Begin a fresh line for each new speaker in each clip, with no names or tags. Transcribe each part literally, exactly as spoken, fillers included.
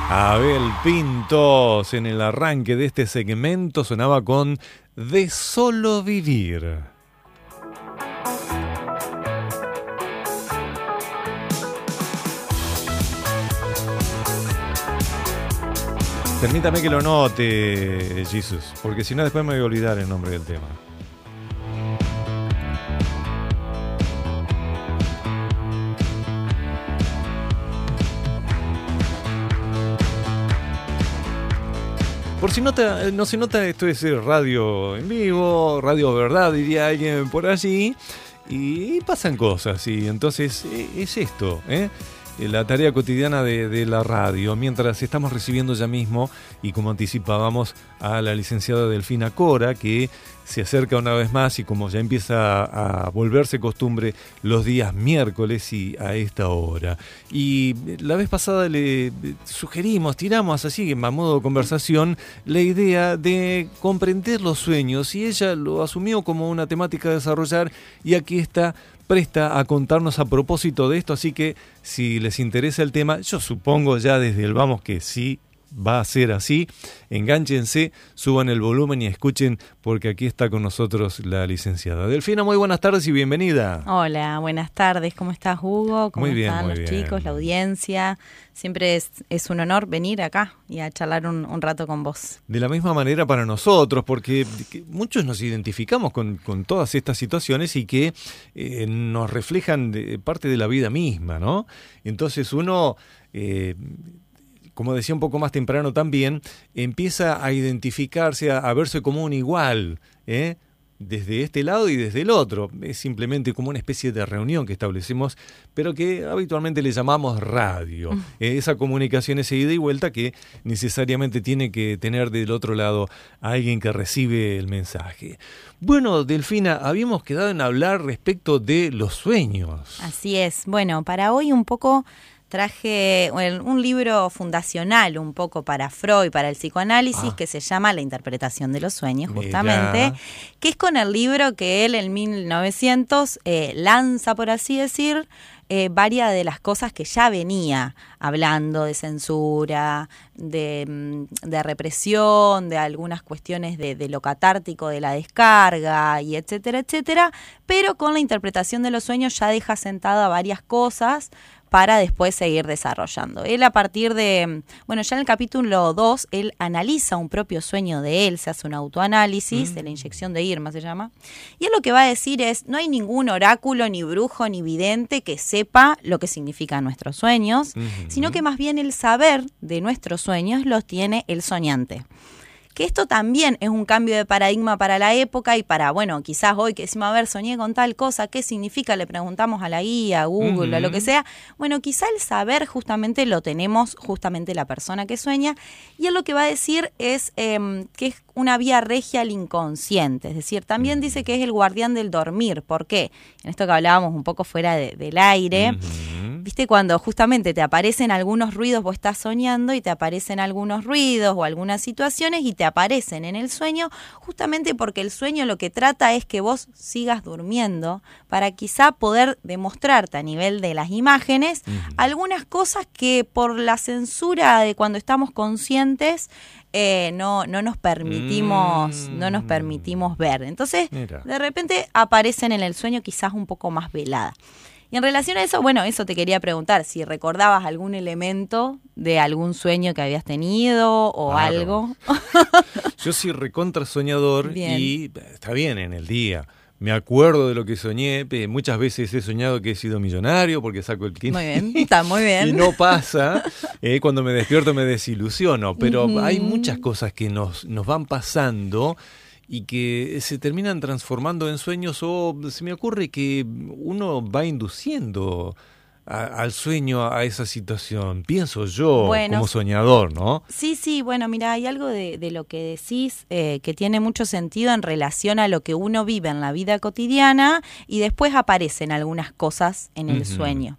Abel Pintos en el arranque de este segmento sonaba con De Solo Vivir. Permítame que lo note, Jesús, porque si no después me voy a olvidar el nombre del tema. Por si nota, no se nota, esto es radio en vivo, radio verdad, diría alguien por allí, y pasan cosas, y entonces es esto, ¿eh? La tarea cotidiana de, de la radio, mientras estamos recibiendo ya mismo, y como anticipábamos, a la licenciada Delfina Cora, que se acerca una vez más y como ya empieza a volverse costumbre los días miércoles y a esta hora. Y la vez pasada le sugerimos, tiramos así, a modo de conversación, la idea de comprender los sueños, y ella lo asumió como una temática a desarrollar, y aquí está presta a contarnos a propósito de esto, así que si les interesa el tema, yo supongo ya desde el vamos que sí va a ser así, enganchense, suban el volumen y escuchen, porque aquí está con nosotros la licenciada. Delfina, muy buenas tardes y bienvenida.
Hola, buenas tardes, ¿cómo estás, Hugo? ¿Cómo
muy bien,
están
muy
los
bien.
chicos, la audiencia? Siempre es, es un honor venir acá y a charlar un, un rato con vos.
De la misma manera para nosotros, porque muchos nos identificamos con, con todas estas situaciones y que eh, nos reflejan de, parte de la vida misma, ¿no? Entonces uno... Eh, como decía un poco más temprano también, empieza a identificarse, a, a verse como un igual, ¿eh? Desde este lado y desde el otro. Es simplemente como una especie de reunión que establecemos, pero que habitualmente le llamamos radio. Mm. Eh, esa comunicación, esa ida y vuelta que necesariamente tiene que tener del otro lado a alguien que recibe el mensaje. Bueno, Delfina, habíamos quedado en hablar respecto de los sueños.
Así es. Bueno, para hoy un poco... traje un libro fundacional un poco para Freud, para el psicoanálisis, ah. que se llama La interpretación de los sueños, justamente, Mira. que es con el libro que él en mil novecientos eh, lanza, por así decir, eh, varias de las cosas que ya venía hablando de censura, de, de represión, de algunas cuestiones de, de lo catártico, de la descarga, y etcétera, etcétera, pero con la interpretación de los sueños ya deja sentada varias cosas para después seguir desarrollando. Él a partir de, bueno, ya en el capítulo dos, él analiza un propio sueño de él, se hace un autoanálisis, mm. de la inyección de Irma se llama, y él lo que va a decir es, no hay ningún oráculo, ni brujo, ni vidente que sepa lo que significan nuestros sueños, mm-hmm. sino que más bien el saber de nuestros sueños los tiene el soñante. Que esto también es un cambio de paradigma para la época y para, bueno, quizás hoy que decimos, a ver, soñé con tal cosa, ¿qué significa? Le preguntamos a la guía, a Google, uh-huh. a lo que sea. Bueno, quizá el saber justamente lo tenemos justamente la persona que sueña, y él lo que va a decir es eh, que es una vía regia al inconsciente, es decir, también dice que es el guardián del dormir. ¿Por qué? En esto que hablábamos un poco fuera de, del aire, uh-huh. viste, cuando justamente te aparecen algunos ruidos, vos estás soñando y te aparecen algunos ruidos o algunas situaciones y te aparecen en el sueño, justamente porque el sueño lo que trata es que vos sigas durmiendo para quizá poder demostrarte a nivel de las imágenes uh-huh. algunas cosas que por la censura de cuando estamos conscientes eh, no, no nos permitimos, mm. no nos permitimos ver. Entonces, Mira. de repente aparecen en el sueño quizás un poco más velada. Y en relación a eso, bueno, eso te quería preguntar, si recordabas algún elemento de algún sueño que habías tenido o claro. algo.
Yo soy recontra soñador
bien.
Y está bien en el día. Me acuerdo de lo que soñé, muchas veces he soñado que he sido millonario porque saco el kit.
Muy bien, está muy bien.
Y no pasa, eh, cuando me despierto me desilusiono, pero uh-huh. hay muchas cosas que nos, nos van pasando y que se terminan transformando en sueños, o se me ocurre que uno va induciendo a, al sueño, a esa situación, pienso yo, bueno, como soñador, ¿no?
Sí, sí, bueno, mira, hay algo de, de lo que decís eh, que tiene mucho sentido en relación a lo que uno vive en la vida cotidiana y después aparecen algunas cosas en el uh-huh. sueño.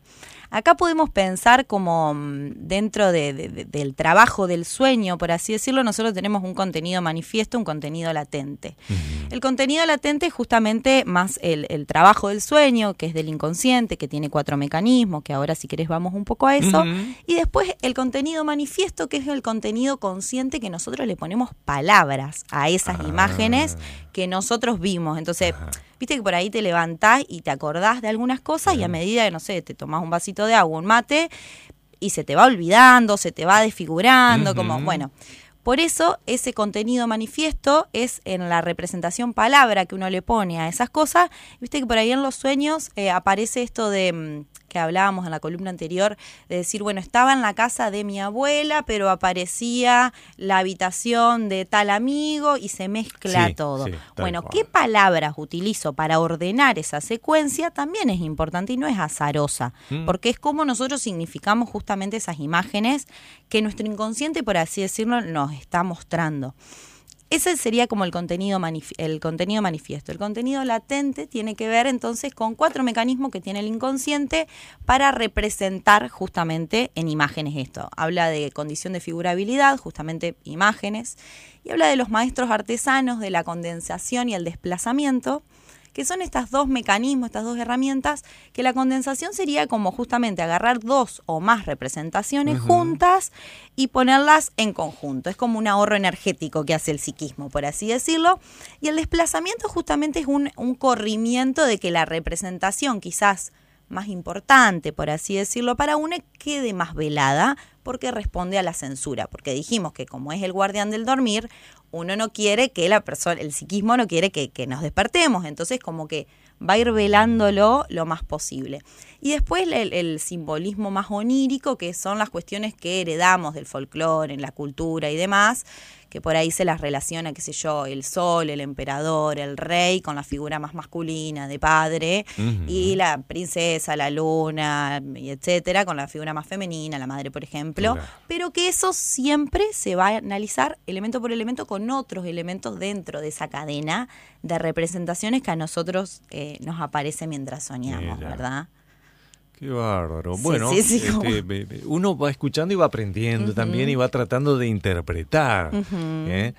Acá podemos pensar como dentro de, de, de, del trabajo del sueño, por así decirlo, nosotros tenemos un contenido manifiesto, un contenido latente. Uh-huh. El contenido latente es justamente más el, el trabajo del sueño, que es del inconsciente, que tiene cuatro mecanismos, que ahora si querés vamos un poco a eso. Uh-huh. Y después el contenido manifiesto, que es el contenido consciente que nosotros le ponemos palabras a esas ah. imágenes que nosotros vimos. Entonces, ajá. viste que por ahí te levantás y te acordás de algunas cosas, ajá. y a medida que, no sé, te tomás un vasito de agua, un mate, y se te va olvidando, se te va desfigurando, uh-huh. como, bueno... Por eso ese contenido manifiesto es en la representación palabra que uno le pone a esas cosas. Viste que por ahí en los sueños eh, aparece esto de que hablábamos en la columna anterior, de decir, bueno, estaba en la casa de mi abuela, pero aparecía la habitación de tal amigo y se mezcla sí, todo. Sí, bueno, cual. ¿Qué palabras utilizo para ordenar esa secuencia? También es importante y no es azarosa, mm. porque es como nosotros significamos justamente esas imágenes que nuestro inconsciente, por así decirlo, nos está mostrando. Ese sería como el contenido, manif- el contenido manifiesto. El contenido latente tiene que ver entonces con cuatro mecanismos que tiene el inconsciente para representar justamente en imágenes esto. Habla de condición de figurabilidad, justamente imágenes, y habla de los maestros artesanos, de la condensación y el desplazamiento, que son estos dos mecanismos, estas dos herramientas, que la condensación sería como justamente agarrar dos o más representaciones uh-huh. juntas y ponerlas en conjunto. Es como un ahorro energético que hace el psiquismo, por así decirlo. Y el desplazamiento justamente es un, un corrimiento de que la representación quizás más importante, por así decirlo, para una quede más velada, porque responde a la censura, porque dijimos que como es el guardián del dormir, uno no quiere que la persona, el psiquismo no quiere que, que nos despertemos, entonces como que va a ir velándolo lo más posible. Y después el, el simbolismo más onírico, que son las cuestiones que heredamos del folclore, en la cultura y demás, que por ahí se las relaciona, qué sé yo, el sol, el emperador, el rey, con la figura más masculina de padre, uh-huh. y la princesa, la luna, y etcétera, con la figura más femenina, la madre, por ejemplo, claro. pero que eso siempre se va a analizar elemento por elemento con otros elementos dentro de esa cadena de representaciones que a nosotros eh, nos aparece mientras soñamos, Mira. ¿verdad?
Qué bárbaro.
Sí,
bueno,
sí, sí,
este, uno va escuchando y va aprendiendo uh-huh. también y va tratando de interpretar. Uh-huh. ¿eh?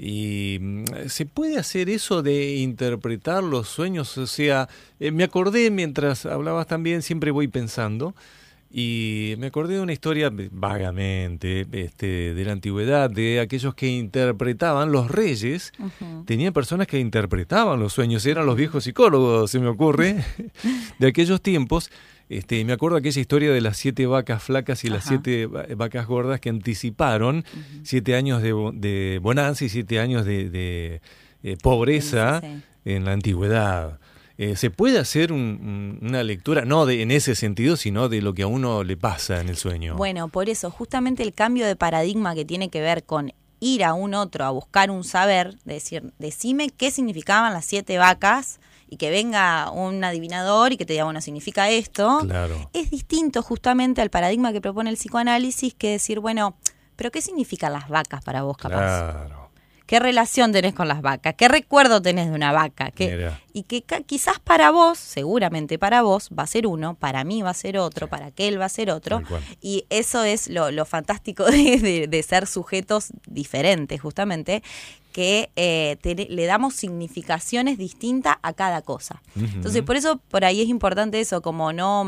Y se puede hacer eso de interpretar los sueños. O sea, eh, me acordé mientras hablabas también, siempre voy pensando, y me acordé de una historia vagamente este, de la antigüedad, de aquellos que interpretaban, los reyes, uh-huh. tenían personas que interpretaban los sueños, eran los viejos psicólogos, se me ocurre, de aquellos tiempos. Este, me acuerdo aquella historia de las siete vacas flacas y Ajá. las siete vacas gordas que anticiparon uh-huh. siete años de, de bonanza y siete años de, de eh, pobreza sí, sí. en la antigüedad. Eh, ¿Se puede hacer un, un, una lectura, no de, en ese sentido, sino de lo que a uno le pasa en el sueño?
Bueno, por eso, justamente el cambio de paradigma que tiene que ver con ir a un otro a buscar un saber, de decir, decime qué significaban las siete vacas, y que venga un adivinador y que te diga, bueno, significa esto,
claro.
es distinto justamente al paradigma que propone el psicoanálisis, que decir, bueno, pero ¿qué significan las vacas para vos, capaz?
Claro.
¿Qué relación tenés con las vacas? ¿Qué recuerdo tenés de una vaca? ¿Qué? Y que ca- quizás para vos, seguramente para vos, va a ser uno, para mí va a ser otro, sí. para aquel va a ser otro. Y eso es lo, lo fantástico de, de, de ser sujetos diferentes, justamente, que eh, te, le damos significaciones distintas a cada cosa. Uh-huh. Entonces, por eso, por ahí es importante eso, como no...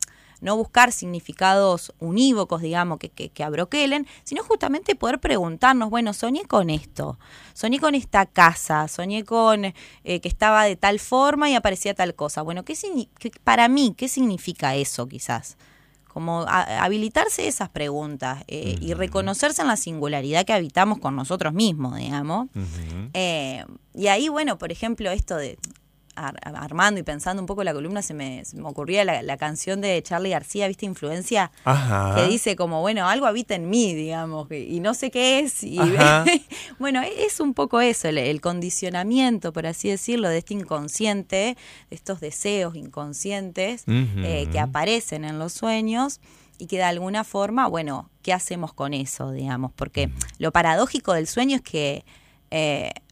no buscar significados unívocos, digamos, que, que, que abroquelen, sino justamente poder preguntarnos, bueno, soñé con esto, soñé con esta casa, soñé con eh, que estaba de tal forma y aparecía tal cosa. Bueno, ¿qué, qué para mí, qué significa eso quizás? Como a, habilitarse esas preguntas eh, uh-huh. y reconocerse en la singularidad que habitamos con nosotros mismos, digamos. Uh-huh. Eh, y ahí, bueno, por ejemplo, esto de... armando y pensando un poco la columna, se me, se me ocurría la, la canción de Charly García, ¿viste? Influencia, Ajá. que dice como, bueno, algo habita en mí, digamos, que, y no sé qué es. Y bueno, es un poco eso, el, el condicionamiento, por así decirlo, de este inconsciente, de estos deseos inconscientes uh-huh. eh, que aparecen en los sueños y que de alguna forma, bueno, ¿qué hacemos con eso, digamos? Porque lo paradójico del sueño es que Eh,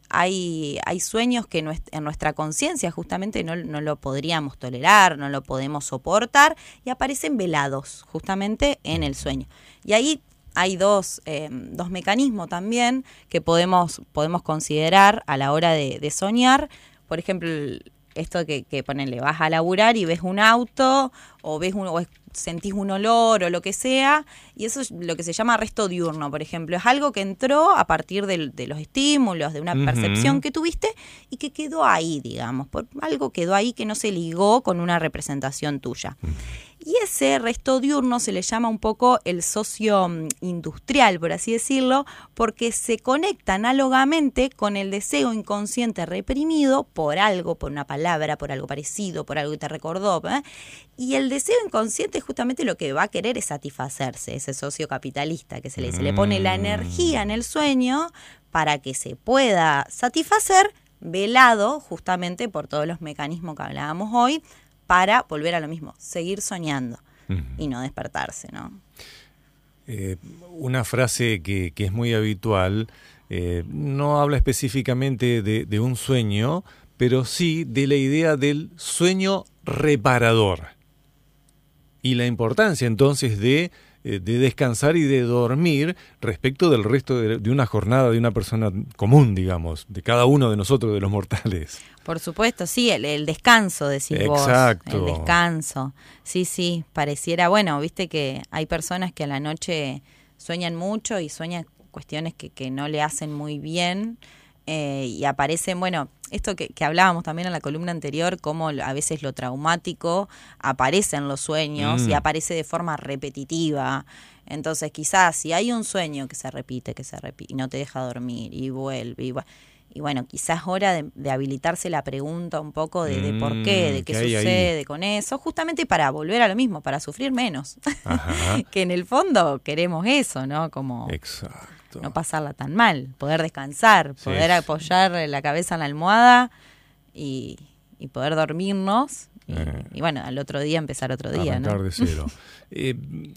hay, hay sueños que en nuestra conciencia justamente no, no lo podríamos tolerar, no lo podemos soportar y aparecen velados justamente en el sueño. Y ahí hay dos, eh, dos mecanismos también que podemos, podemos considerar a la hora de, de soñar. Por ejemplo, esto que, que ponele, vas a laburar y ves un auto o ves un, o sentís un olor o lo que sea, y eso es lo que se llama resto diurno, por ejemplo. Es algo que entró a partir de, de los estímulos, de una uh-huh. percepción que tuviste y que quedó ahí, digamos. Por, algo quedó ahí que no se ligó con una representación tuya. Y ese resto diurno se le llama un poco el socio industrial, por así decirlo, porque se conecta análogamente con el deseo inconsciente reprimido por algo, por una palabra, por algo parecido, por algo que te recordó. ¿eh? Y el deseo inconsciente justamente lo que va a querer es satisfacerse, ese socio capitalista que se le dice. Le pone la energía en el sueño para que se pueda satisfacer, velado justamente por todos los mecanismos que hablábamos hoy, para volver a lo mismo, seguir soñando uh-huh. y no despertarse, ¿no?
Eh, una frase que, que es muy habitual, eh, no habla específicamente de, de un sueño, pero sí de la idea del sueño reparador. Y la importancia entonces de, de descansar y de dormir respecto del resto de, de una jornada de una persona común, digamos, de cada uno de nosotros, de los mortales.
Por supuesto, sí, el, el descanso, decís
Exacto.
vos. El descanso. Sí, sí, pareciera, bueno, viste que hay personas que a la noche sueñan mucho y sueñan cuestiones que, que no le hacen muy bien eh, y aparecen, bueno, esto que, que hablábamos también en la columna anterior, cómo a veces lo traumático aparece en los sueños mm. y aparece de forma repetitiva. Entonces quizás si hay un sueño que se repite, que se repite y no te deja dormir y vuelve y vuelve. Y bueno, quizás es hora de, de habilitarse la pregunta un poco de, de por qué, de qué, qué sucede con eso, justamente para volver a lo mismo, para sufrir menos. Que en el fondo queremos eso, ¿no? Como Exacto. no pasarla tan mal, poder descansar, poder sí. apoyar la cabeza en la almohada y, y poder dormirnos. Y, eh. y bueno, al otro día empezar otro día,
Arrancar
¿no?
de cero. eh,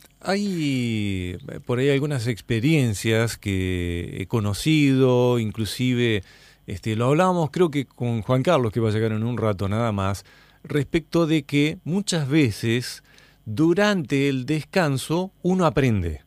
hay por ahí algunas experiencias que he conocido, inclusive este, lo hablábamos creo que con Juan Carlos, que va a llegar en un rato nada más, respecto de que muchas veces durante el descanso uno aprende.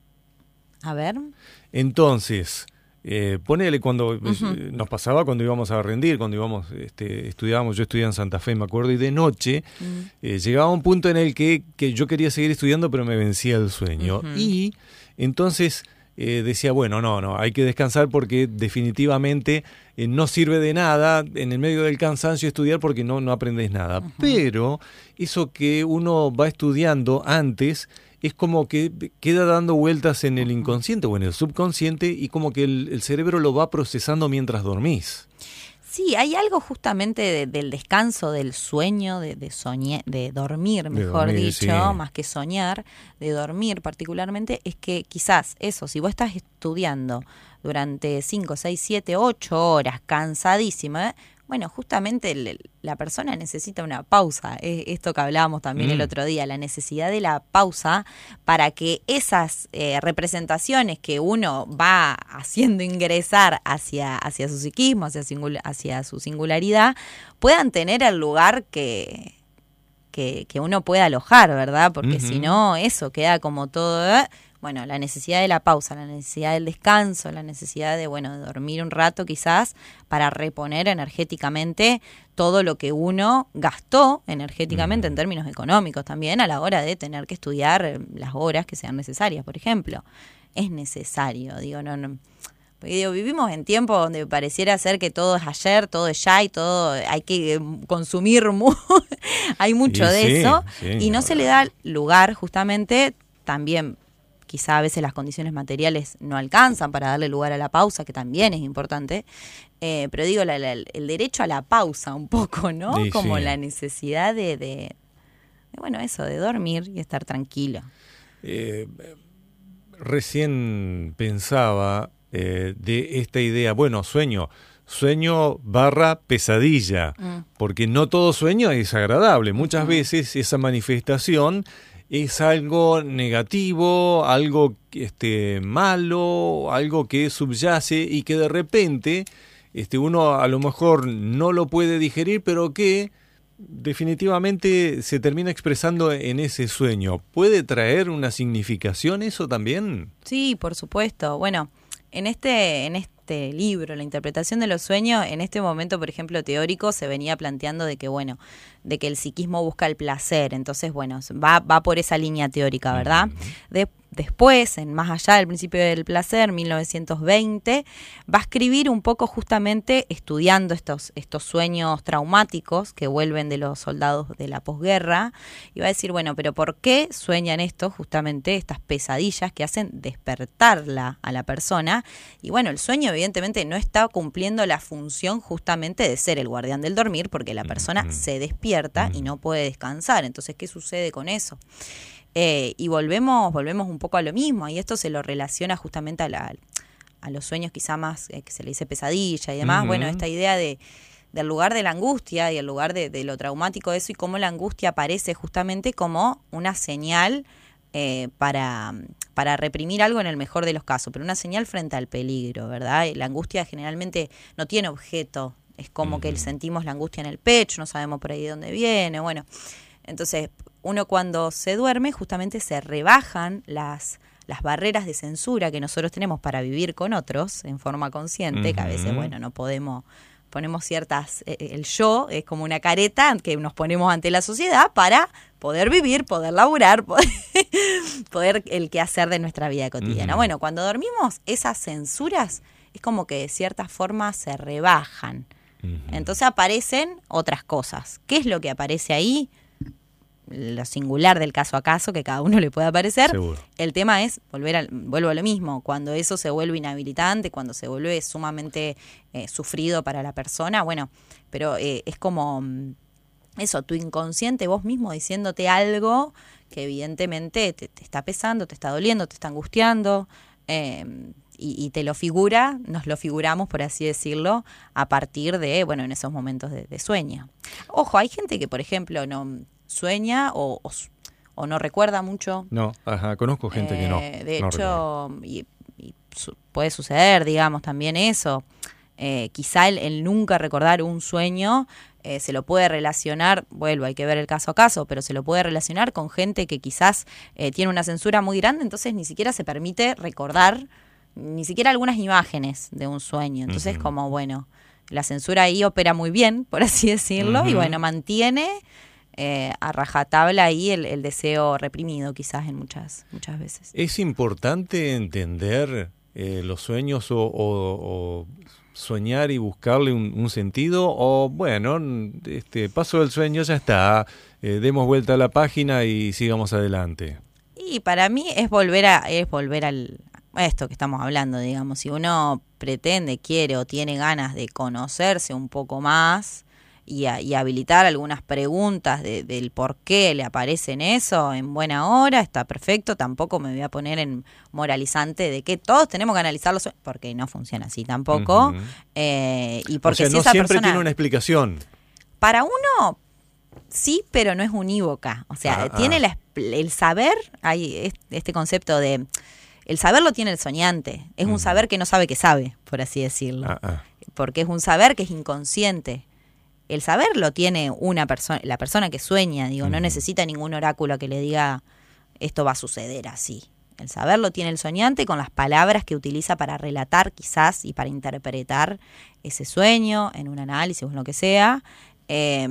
A ver.
Entonces, Eh, ponele cuando
Uh-huh.
nos pasaba cuando íbamos a rendir, cuando íbamos, este, estudiábamos, yo estudiaba en Santa Fe, me acuerdo, y de noche uh-huh. eh, llegaba un punto en el que, que yo quería seguir estudiando, pero me vencía el sueño. Uh-huh. Y entonces eh, decía, bueno, no, no, hay que descansar porque definitivamente eh, no sirve de nada en el medio del cansancio estudiar porque no, no aprendes nada. Uh-huh. Pero eso que uno va estudiando antes es como que queda dando vueltas en el inconsciente o en el subconsciente y como que el, el cerebro lo va procesando mientras dormís.
Sí, hay algo justamente de, del descanso, del sueño, de, de, soñar, de dormir, mejor de dormir, dicho, sí. más que soñar, de dormir particularmente, es que quizás eso, si vos estás estudiando durante cinco, seis, siete, ocho horas, cansadísima, ¿eh? Bueno, justamente el, la persona necesita una pausa, es esto que hablábamos también mm. el otro día, la necesidad de la pausa para que esas eh, representaciones que uno va haciendo ingresar hacia, hacia su psiquismo, hacia, singul- hacia su singularidad, puedan tener el lugar que, que, que uno pueda alojar, ¿verdad? Porque uh-huh. si no, eso queda como todo... ¿eh? Bueno, la necesidad de la pausa, la necesidad del descanso, la necesidad de, bueno, de dormir un rato quizás para reponer energéticamente todo lo que uno gastó energéticamente en términos económicos también a la hora de tener que estudiar las horas que sean necesarias, por ejemplo. Es necesario, digo, no, no. Porque digo, vivimos en tiempos donde pareciera ser que todo es ayer, todo es ya y todo hay que consumir, mu- hay mucho sí, de sí, eso sí, y no, no se le da lugar justamente también. Quizá a veces las condiciones materiales no alcanzan para darle lugar a la pausa, que también es importante. Eh, pero digo, la, la, el derecho a la pausa un poco, ¿no? Sí, Como sí. la necesidad de, de, de, bueno, eso, de dormir y estar tranquilo.
Eh, recién pensaba eh, de esta idea, bueno, sueño, sueño barra pesadilla, mm. porque no todo sueño es agradable. Muchas mm. veces esa manifestación es algo negativo, algo este, malo, algo que subyace y que de repente este, uno a lo mejor no lo puede digerir, pero que definitivamente se termina expresando en ese sueño. ¿Puede traer una significación eso también?
Sí, por supuesto. Bueno, en este, en este libro, La interpretación de los sueños, en este momento, por ejemplo, teórico, se venía planteando de que, bueno, de que el psiquismo busca el placer. Entonces, bueno, va, va por esa línea teórica, ¿verdad? Uh-huh. De, después, en Más allá del principio del placer, mil novecientos veinte, va a escribir un poco justamente estudiando estos, estos sueños traumáticos que vuelven de los soldados de la posguerra, y va a decir, bueno, pero ¿por qué sueñan esto? Justamente estas pesadillas que hacen despertarla a la persona. Y bueno, el sueño evidentemente no está cumpliendo la función justamente de ser el guardián del dormir, porque la persona uh-huh. se despierta uh-huh. y no puede descansar. Entonces, ¿qué sucede con eso? Eh, y volvemos volvemos un poco a lo mismo, y esto se lo relaciona justamente a, la, a los sueños quizá más, eh, que se le dice pesadilla y demás, uh-huh. bueno, esta idea de del lugar de la angustia y el lugar de, de lo traumático de eso, y cómo la angustia aparece justamente como una señal eh, para, para reprimir algo en el mejor de los casos, pero una señal frente al peligro, ¿verdad? La angustia generalmente no tiene objeto, es como uh-huh. que sentimos la angustia en el pecho, no sabemos por ahí de dónde viene, bueno, entonces uno cuando se duerme justamente se rebajan las, las barreras de censura que nosotros tenemos para vivir con otros en forma consciente, uh-huh. que a veces, bueno, no podemos, ponemos ciertas, eh, el yo es como una careta que nos ponemos ante la sociedad para poder vivir, poder laburar, poder, poder el quehacer de nuestra vida cotidiana. Uh-huh. Bueno, cuando dormimos, esas censuras es como que de cierta forma se rebajan. Uh-huh. Entonces aparecen otras cosas. ¿Qué es lo que aparece ahí? Lo singular del caso a caso, que cada uno le puede aparecer. Seguro. El tema es, volver al, vuelvo a lo mismo, cuando eso se vuelve inhabilitante, cuando se vuelve sumamente eh, sufrido para la persona, bueno, pero eh, es como eso, tu inconsciente, vos mismo diciéndote algo que evidentemente te, te está pesando, te está doliendo, te está angustiando, eh, y, y te lo figura, nos lo figuramos, por así decirlo, a partir de, bueno, en esos momentos de, de sueño. Ojo, hay gente que, por ejemplo, no sueña o, o, o no recuerda mucho.
No, ajá, conozco gente eh, que no.
De
no
hecho, y, y su, puede suceder, digamos, también eso. Eh, quizá el, el nunca recordar un sueño eh, se lo puede relacionar, vuelvo, hay que ver el caso a caso, pero se lo puede relacionar con gente que quizás eh, tiene una censura muy grande, entonces ni siquiera se permite recordar ni siquiera algunas imágenes de un sueño. Entonces, uh-huh. como, bueno, la censura ahí opera muy bien, por así decirlo, uh-huh. y bueno, mantiene eh, a rajatabla ahí el, el deseo reprimido quizás en muchas muchas veces.
¿Es importante entender eh, los sueños o, o, o soñar y buscarle un, un sentido? O bueno, este paso del sueño, ya está, eh, demos vuelta a la página y sigamos adelante.
Y para mí es volver a es volver al esto que estamos hablando, digamos, si uno pretende, quiere o tiene ganas de conocerse un poco más y, a, y habilitar algunas preguntas de, del por qué le aparecen eso en buena hora, está perfecto. Tampoco me voy a poner en moralizante de que todos tenemos que analizarlo, porque no funciona así tampoco. Uh-huh. eh, y porque
o sea,
si
no
esa
siempre
persona,
tiene una explicación.
Para uno sí, pero no es unívoca. O sea, ah, tiene ah. La, el saber, hay este concepto de el saber lo tiene el soñante, es un uh-huh. saber que no sabe que sabe, por así decirlo, uh-huh. porque es un saber que es inconsciente. El saber lo tiene una persona, la persona que sueña, digo, uh-huh. no necesita ningún oráculo que le diga esto va a suceder así. El saber lo tiene el soñante con las palabras que utiliza para relatar quizás y para interpretar ese sueño en un análisis o en lo que sea, eh,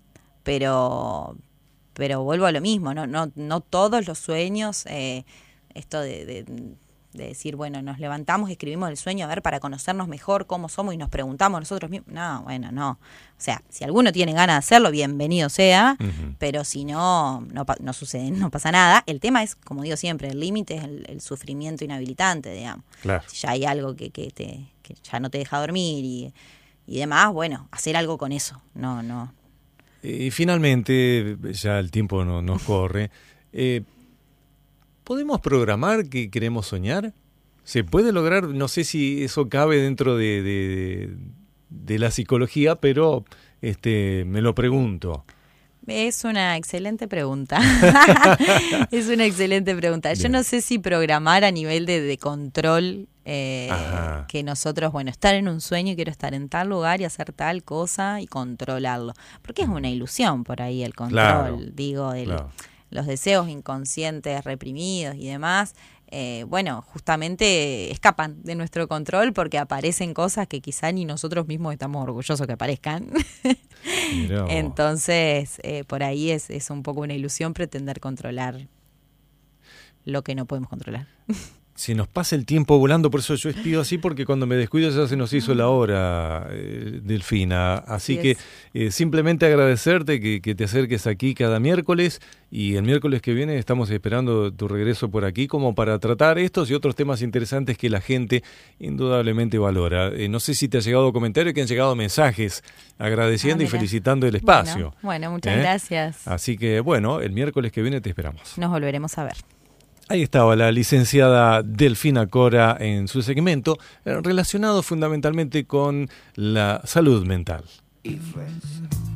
pero pero vuelvo a lo mismo, no no no todos los sueños eh, esto de, de, de decir, bueno, nos levantamos, escribimos el sueño, a ver, para conocernos mejor cómo somos y nos preguntamos nosotros mismos. No, bueno, no. O sea, si alguno tiene ganas de hacerlo, bienvenido sea, uh-huh. pero si no, no, no sucede, no pasa nada. El tema es, como digo siempre, el límite es el, el sufrimiento inhabilitante, digamos.
Claro.
Si ya hay algo que, que, te, que ya no te deja dormir y, y demás, bueno, hacer algo con eso. No, no.
Y finalmente, ya el tiempo no, nos corre, eh, ¿podemos programar que queremos soñar? ¿Se puede lograr? No sé si eso cabe dentro de, de, de la psicología, pero este, me lo pregunto.
Es una excelente pregunta. Es una excelente pregunta. Yo Bien. no sé si programar a nivel de, de control, eh, que nosotros, bueno, estar en un sueño y quiero estar en tal lugar y hacer tal cosa y controlarlo. Porque es una ilusión por ahí el control, claro, digo, el, claro. los deseos inconscientes reprimidos y demás. Eh, bueno, justamente escapan de nuestro control porque aparecen cosas que quizá ni nosotros mismos estamos orgullosos que aparezcan. Entonces, eh, por ahí es, es un poco una ilusión pretender controlar lo que no podemos controlar.
Se nos pasa el tiempo volando, por eso yo pido así, porque cuando me descuido ya se nos hizo la hora, eh, Delfina. Así sí que eh, simplemente agradecerte que, que te acerques aquí cada miércoles, y el miércoles que viene estamos esperando tu regreso por aquí como para tratar estos y otros temas interesantes que la gente indudablemente valora. Eh, no sé si te ha llegado comentario, que han llegado mensajes agradeciendo ah, y felicitando el espacio.
Bueno, bueno muchas ¿Eh? gracias.
Así que bueno, el miércoles que viene te esperamos.
Nos volveremos a ver. Ahí
estaba la licenciada Delfina Cora en su segmento relacionado fundamentalmente con la salud mental.